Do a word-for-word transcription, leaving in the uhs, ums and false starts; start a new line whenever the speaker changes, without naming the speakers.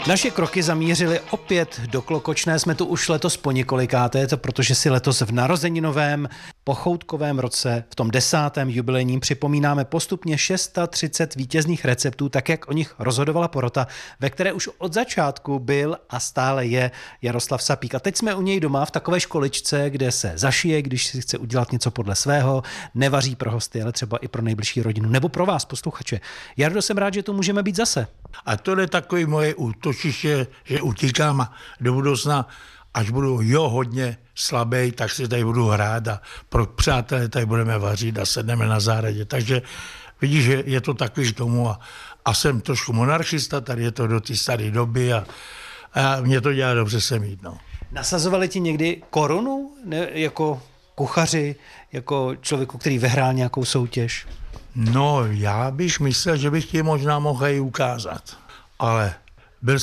Naše kroky zamířily opět do Klokočné, jsme tu už letos po několikáté, to protože si letos v narozeninovém pochoutkovém roce, v tom desátém jubilejním, připomínáme postupně třicet šest vítězných receptů, tak jak o nich rozhodovala porota, ve které už od začátku byl a stále je Jaroslav Sapík. A teď jsme u něj doma v takové školičce, kde se zašije, když si chce udělat něco podle svého, nevaří pro hosty, ale třeba i pro nejbližší rodinu, nebo pro vás, posluchače. Jardo, jsem rád, že tu můžeme být zase.
A to je takový moje útočiště, že utíkám a do budoucna, až budu jo hodně slabý, tak si tady budu hrát a pro přátelé tady budeme vařit a sedneme na zahradě. Takže vidíš, že je to takový tomu a, a jsem trošku monarchista, tady je to do té staré doby a, a mě to dělá dobře se mít. No.
Nasazovali ti někdy korunu ne, jako kuchaři, jako člověku, který vyhrál nějakou soutěž?
No, já bych myslel, že bych ti možná mohl i ukázat, ale